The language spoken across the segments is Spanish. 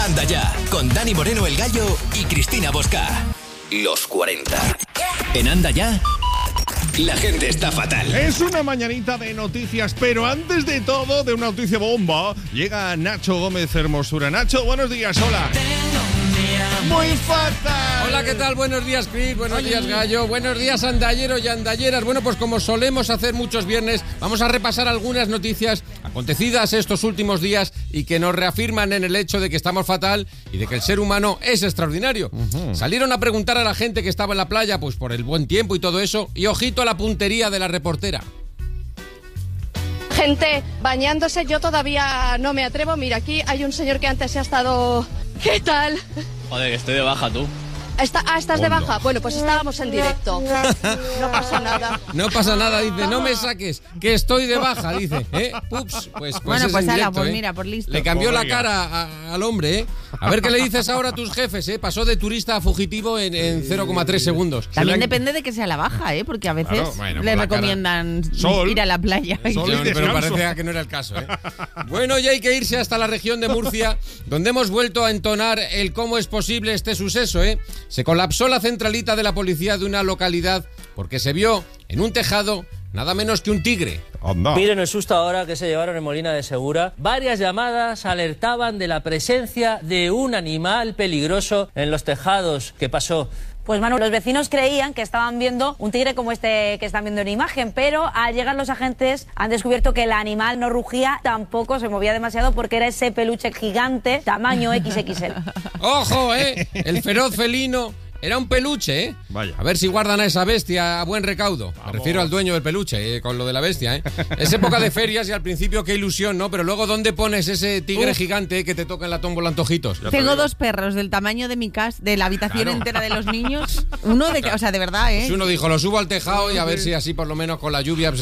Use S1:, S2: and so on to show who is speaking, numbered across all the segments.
S1: Anda Ya, con Dani Moreno el Gallo y Cristina Bosca. Los 40. En Anda Ya, la gente está fatal.
S2: Es una mañanita de noticias, pero antes de todo, de una noticia bomba, llega Nacho Gómez Hermosura. Nacho, buenos días, hola. Muy fatal.
S3: Hola, ¿qué tal? Buenos días, Cris. Buenos días, Gallo. Buenos días, andalleros y andalleras. Bueno, pues como solemos hacer muchos viernes, vamos a repasar algunas noticias acontecidas estos últimos días y que nos reafirman en el hecho de que estamos fatal y de que el ser humano es extraordinario. Salieron a preguntar a la gente que estaba en la playa, pues por el buen tiempo y todo eso, y ojito a la puntería de la reportera.
S4: Gente bañándose, yo todavía no me atrevo. Mira, aquí hay un señor que antes se ha estado... ¿Qué tal?
S5: Joder, que estoy de baja, tú.
S4: ¿Estás de baja? Bueno, pues estábamos en directo. No pasa nada.
S3: No pasa nada, dice, no me saques, que estoy de baja, dice. Ups, pues
S6: bueno,
S3: es
S6: pues
S3: en directo,
S6: pues mira, por listo.
S3: Le cambió la cara al hombre, A ver qué le dices ahora a tus jefes, Pasó de turista a fugitivo en 0,3 segundos.
S6: También depende de que sea la baja, Porque a veces le recomiendan ir a la playa.
S3: Pero parecía que no era el caso, Bueno, ya hay que irse hasta la región de Murcia, donde hemos vuelto a entonar el cómo es posible este suceso, Se colapsó la centralita de la policía de una localidad porque se vio en un tejado nada menos que un tigre.
S2: Anda.
S5: Miren el susto ahora que se llevaron en Molina de Segura. Varias llamadas alertaban de la presencia de un animal peligroso en los tejados. ¿Qué pasó?
S7: Pues Manu, los vecinos creían que estaban viendo un tigre como este que están viendo en imagen, pero al llegar los agentes han descubierto que el animal no rugía, tampoco se movía demasiado porque era ese peluche gigante, tamaño XXL.
S3: ¡Ojo, El feroz felino era un peluche,
S2: Vaya.
S3: A ver si guardan a esa bestia a buen recaudo. Me refiero al dueño del peluche, con lo de la bestia, Es época de ferias y al principio qué ilusión, ¿no? Pero luego, ¿dónde pones ese tigre gigante que te toca en la tómbola antojitos?
S6: Tengo dos perros del tamaño de mi casa, de la habitación entera de los niños. Uno de verdad,
S3: Pues uno dijo, lo subo al tejado y a ver si así por lo menos con la lluvia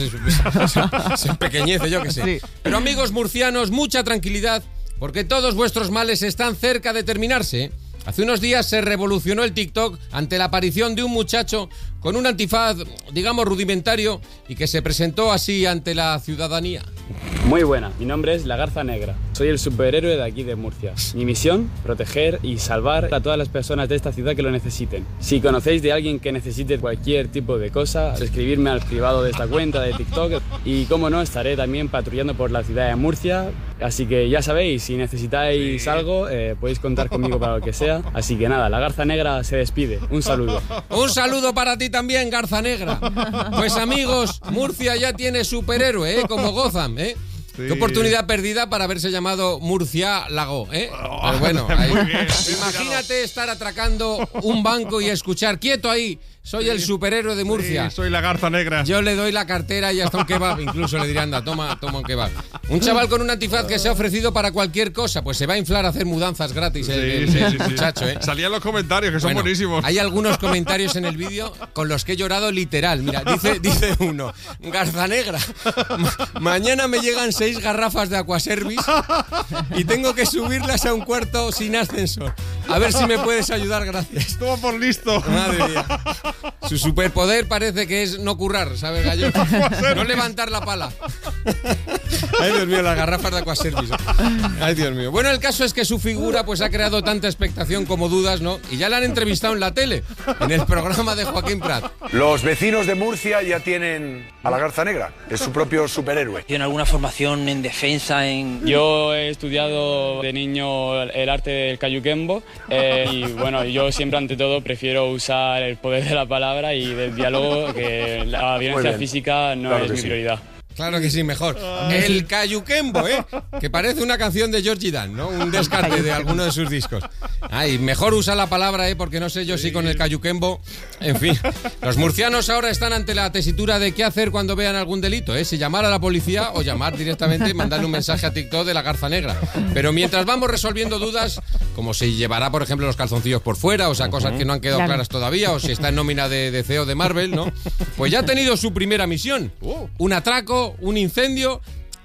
S3: se empequeñece, yo qué sé.
S6: Sí.
S3: Pero amigos murcianos, mucha tranquilidad, porque todos vuestros males están cerca de terminarse, Hace unos días se revolucionó el TikTok ante la aparición de un muchacho con un antifaz, digamos, rudimentario y que se presentó así ante la ciudadanía.
S8: Muy buena, mi nombre es La Garza Negra. Soy el superhéroe de aquí de Murcia. Mi misión, proteger y salvar a todas las personas de esta ciudad que lo necesiten. Si conocéis de alguien que necesite cualquier tipo de cosa, escribirme al privado de esta cuenta de TikTok. Y cómo no, estaré también patrullando por la ciudad de Murcia. Así que ya sabéis, si necesitáis algo, podéis contar conmigo para lo que sea. Así que nada, La Garza Negra se despide. Un saludo.
S3: Un saludo para ti también, Garza Negra. Pues amigos, Murcia ya tiene superhéroe, como Gotham, Sí. Qué oportunidad perdida para haberse llamado Murciélago, Pero bueno, ahí. Imagínate estar atracando un banco y escuchar, quieto ahí, soy el superhéroe de Murcia.
S2: Sí, soy La Garza Negra.
S3: Yo le doy la cartera y hasta un kebab, incluso le diré, anda, toma un kebab. Un chaval con un antifaz que se ha ofrecido para cualquier cosa, pues se va a inflar a hacer mudanzas gratis el muchacho,
S2: Salían los comentarios, que son buenísimos.
S3: Hay algunos comentarios en el vídeo con los que he llorado literal. Mira, dice uno, Garza Negra, mañana me llegan 6 garrafas de Aquaservice y tengo que subirlas a un cuarto sin ascensor. A ver si me puedes ayudar, gracias.
S2: Toma por listo.
S3: Madre mía. Su superpoder parece que es no currar, ¿sabes, Gallo? No levantar la pala. Ay, Dios mío, las garrafas de Aquaservice. Ay, Dios mío. Bueno, el caso es que su figura pues ha creado tanta expectación como dudas, ¿no? Y ya la han entrevistado en la tele, en el programa de Joaquín Prat.
S9: Los vecinos de Murcia ya tienen a La Garza Negra, es su propio superhéroe.
S5: ¿Tiene alguna formación en defensa,
S8: Yo he estudiado de niño el arte del cayuquembo y bueno, yo siempre ante todo prefiero usar el poder de la palabra y del diálogo, que la violencia física no es mi prioridad.
S3: Claro que sí, mejor. El cayuquembo, que parece una canción de Georgie Dan, ¿no? Un descarte de alguno de sus discos. Ay, mejor usa la palabra, porque no sé yo si con el cayuquembo. En fin, los murcianos ahora están ante la tesitura de qué hacer cuando vean algún delito, si llamar a la policía o llamar directamente, mandarle un mensaje a TikTok de La Garza Negra. Pero mientras vamos resolviendo dudas, como si llevará, por ejemplo, los calzoncillos por fuera, o sea, cosas que no han quedado claras todavía, o si está en nómina de CEO de Marvel, ¿no? Pues ya ha tenido su primera misión. Un atraco, un incendio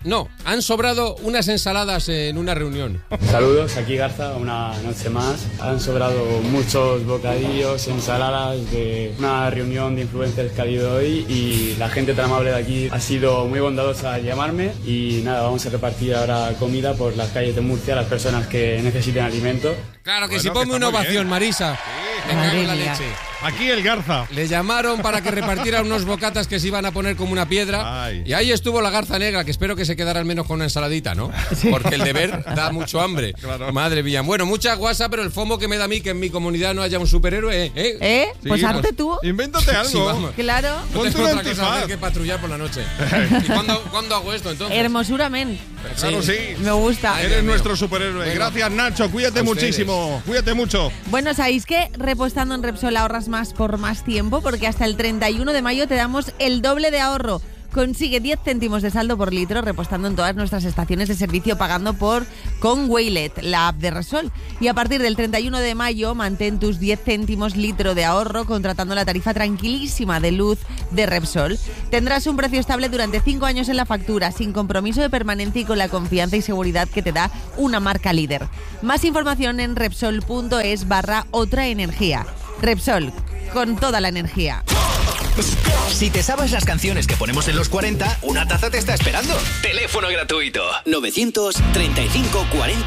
S3: No, han sobrado unas ensaladas en una reunión.
S8: Saludos, aquí Garza, una noche más. Han sobrado muchos bocadillos, ensaladas de una reunión de influencers que ha habido hoy y la gente tan amable de aquí ha sido muy bondadosa al llamarme y nada, vamos a repartir ahora comida por las calles de Murcia a las personas que necesiten alimento.
S3: Claro que
S2: Bueno,
S3: sí, ponme
S2: que está
S3: una
S2: muy
S3: ovación,
S2: bien.
S3: Marisa. Me cago en la
S6: Madre mía.
S3: leche.
S2: Aquí el Garza.
S3: Le llamaron para que repartiera unos bocatas que se iban a poner como una piedra.
S2: Ay.
S3: Y ahí estuvo la Garza Negra, que espero que se quedara al menos con una ensaladita, ¿no? Porque el deber da mucho hambre.
S2: Claro.
S3: Madre mía. Bueno, mucha guasa, pero el fomo que me da a mí que en mi comunidad no haya un superhéroe, ¿eh?
S6: Pues
S2: Sí,
S6: hazte tú.
S2: Invéntate algo.
S3: Sí, vamos.
S6: Claro.
S3: No
S2: Ponte
S3: tengo
S2: un
S3: otra cosa que
S2: antifaz.
S3: hacer que patrullar por la noche. ¿Y cuándo hago esto, entonces?
S6: Hermosura, men.
S2: Claro, sí.
S6: Me gusta.
S3: Ay,
S2: Eres
S3: Dios mío.
S2: nuestro superhéroe.
S3: Bueno.
S2: Gracias, Nacho. Cuídate
S3: A ustedes.
S2: muchísimo. Cuídate mucho.
S6: Bueno, ¿sabéis que repostando en Repsol ahorras más por más tiempo? Porque hasta el 31 de mayo te damos el doble de ahorro. Consigue 10 céntimos de saldo por litro repostando en todas nuestras estaciones de servicio pagando con Waylet, la app de Repsol. Y a partir del 31 de mayo mantén tus 10 céntimos litro de ahorro contratando la tarifa tranquilísima de luz de Repsol. Tendrás un precio estable durante 5 años en la factura, sin compromiso de permanencia y con la confianza y seguridad que te da una marca líder. Más información en Repsol.es/otra energía. Repsol, con toda la energía.
S1: Si te sabes las canciones que ponemos en los 40, una taza te está esperando. Teléfono gratuito 935 40